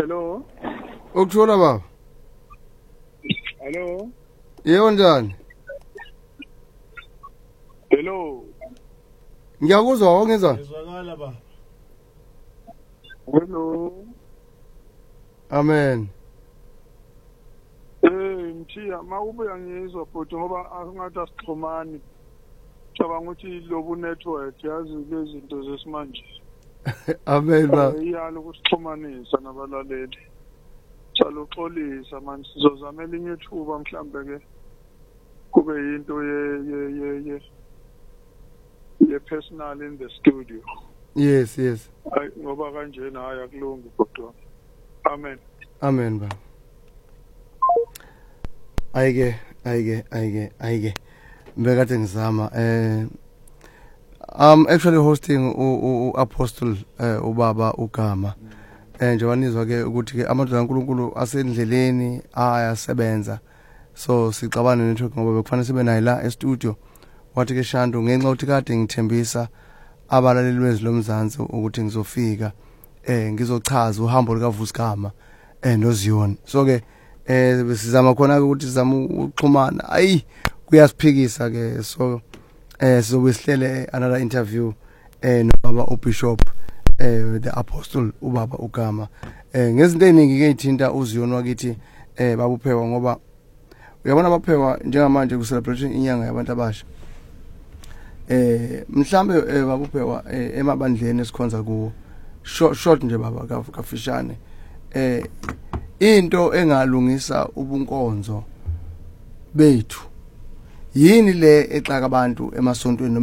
Hello. Ukuthola baba. Hello. Yebo njani? Hello. Ngiyakuzwa ongezwa? Ngizwakala baba. Hello. Amen. Mthiya mawubuya ngizwa futhi ngoba asingathi asixhumani. Cabanga ukuthi lobu network yazi lezi zinto zesimanje. Amen baba. Iyalo kusixhumanisa nabalaleli. Salo xolisa manje sizozama elinye ithuba mhlambe ke kube into ye personal in the studio. Yes. Hayi ngoba kanjena haya kulungu kodwa. Amen. Amen baba. Ayike. Mbekade ngizama I'm actually hosting Apostle ubaba uGama. Njengoba nizwa ke ukuthi ke amadodana kaNkuluNkulu asendleleni ayasebenza. So sicabana network ngoba bekufanele sibe nayo la e-studio. Wathi ke Shandu ngenxa ukuthi kade ngithembisa abalaleli wezwe lomzansi ukuthi ngizofika ngizochaza uhambo likaVusikama noZion. So ke besizama khona ukuthi sizama ukuxhumana. Ayi kuyasiphikisa ke so sizobe sihlele another interview nobaba uBishop the Apostle ubaba uGama ngezinto eziningi ke ithinta uZion wakithi babuphewa ngoba uyabona baphewa njengamanje ku celebration inyanga yabantu abasha mhlambe babuphewa emabandleni esikhonza kuwo short nje baba kafishane into engalungisa ubunkonzo bethu yini le exaka abantu emasontweni